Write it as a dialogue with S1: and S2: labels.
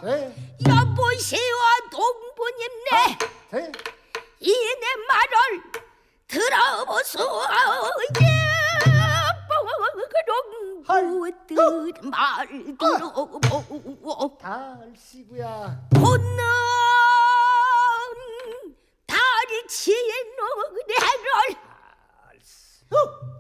S1: 여보시오 동부님네 이내 말을 들어보소. 예뻐그런 말 들어보고
S2: 달시구야
S1: 혼나